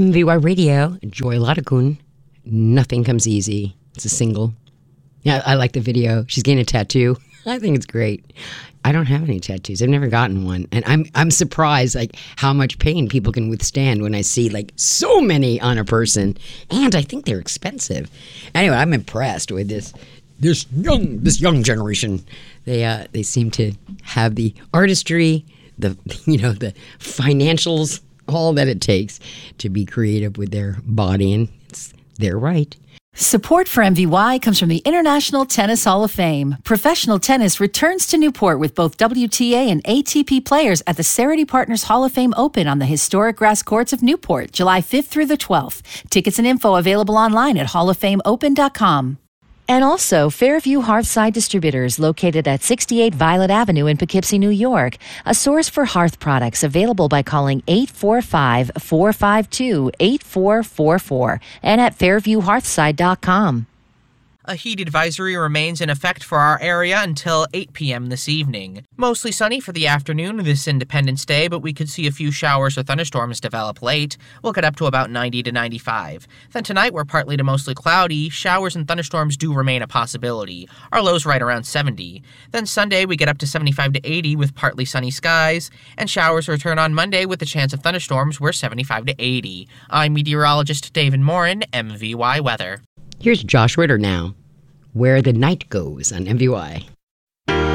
MVY Radio, Joy Latakun. Nothing Comes Easy. It's a single. Yeah, I like the video. She's getting a tattoo. I think it's great. I don't have any tattoos. I've never gotten one. And I'm surprised like how much pain people can withstand when I see like so many on a person. And I think they're expensive. Anyway, I'm impressed with this young generation. They seem to have the artistry, the financials, all that it takes to be creative with their body, and it's their right. Support for MVY comes from the International Tennis Hall of Fame. Professional tennis returns to Newport with both WTA and ATP players at the Cerity Partners Hall of Fame Open on the historic grass courts of Newport, July 5th through the 12th. Tickets and info available online at halloffameopen.com. And also, Fairview Hearthside Distributors, located at 68 Violet Avenue in Poughkeepsie, New York. A source for hearth products available by calling 845-452-8444 and at fairviewhearthside.com. A heat advisory remains in effect for our area until 8 p.m. this evening. Mostly sunny for the afternoon this Independence Day, but we could see a few showers or thunderstorms develop late. We'll get up to about 90 to 95. Then tonight we're partly to mostly cloudy. Showers and thunderstorms do remain a possibility. Our lows right around 70. Then Sunday we get up to 75 to 80 with partly sunny skies, and showers return on Monday with a chance of thunderstorms. We're 75 to 80. I'm meteorologist David Morin, MVY Weather. Here's Josh Ritter now, Where the Night Goes on MVY.